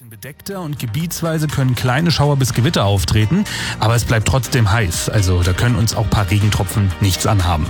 Bedeckter und gebietsweise können kleine Schauer bis Gewitter auftreten, aber es bleibt trotzdem heiß. Also da können uns auch ein paar Regentropfen nichts anhaben.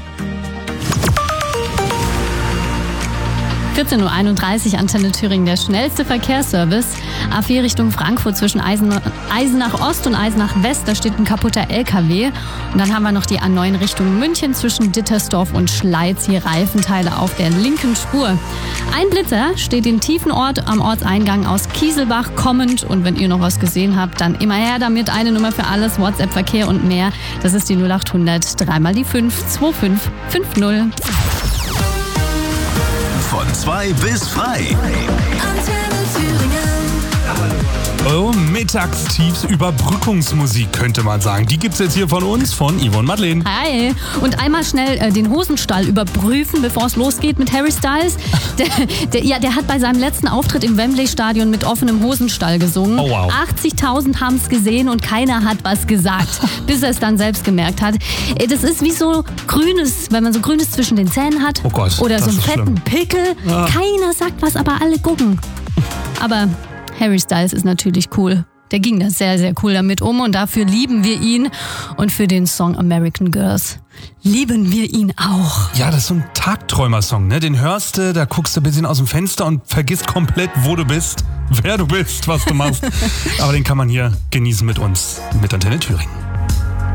14.31 Uhr, Antenne Thüringen, der schnellste Verkehrsservice. A4 Richtung Frankfurt zwischen Eisenach Ost und Eisenach West, da steht ein kaputter LKW. Und dann haben wir noch die A9 Richtung München zwischen Dittersdorf und Schleiz, hier Reifenteile auf der linken Spur. Ein Blitzer steht in Tiefenort am Ortseingang aus Kieselbach kommend. Und wenn ihr noch was gesehen habt, dann immer her damit. Eine Nummer für alles, WhatsApp, Verkehr und mehr. Das ist die 0800 3 mal die 5 2550. Von 2 bis frei. Antenne Thüringen. Oh, Mittagstiefs Überbrückungsmusik, könnte man sagen. Die gibt's jetzt hier von uns, von Yvonne Madeleine. Hi. Und einmal schnell den Hosenstall überprüfen, bevor es losgeht mit Harry Styles. Der hat bei seinem letzten Auftritt im Wembley-Stadion mit offenem Hosenstall gesungen. Oh, wow. 80.000 haben es gesehen und keiner hat was gesagt, bis er es dann selbst gemerkt hat. Das ist wie so Grünes, wenn man so Grünes zwischen den Zähnen hat. Oh Gott, oder so das einen ist fetten schlimm. Pickel. Ja. Keiner sagt was, aber alle gucken. Aber Harry Styles ist natürlich cool. Der ging da sehr, sehr cool damit um und dafür lieben wir ihn. Und für den Song American Girls lieben wir ihn auch. Ja, das ist so ein Tagträumer-Song, ne? Den hörst du, da guckst du ein bisschen aus dem Fenster und vergisst komplett, wo du bist, wer du bist, was du machst. Aber den kann man hier genießen mit uns, mit Antenne Thüringen.